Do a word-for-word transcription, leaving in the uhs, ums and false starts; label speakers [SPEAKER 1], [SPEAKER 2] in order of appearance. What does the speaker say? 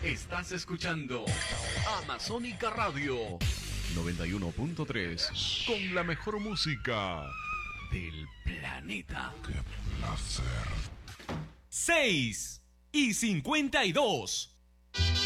[SPEAKER 1] Estás escuchando Amazónica Radio noventa y uno punto tres con la mejor música del planeta.
[SPEAKER 2] ¡Qué placer!
[SPEAKER 3] seis y cincuenta y dos.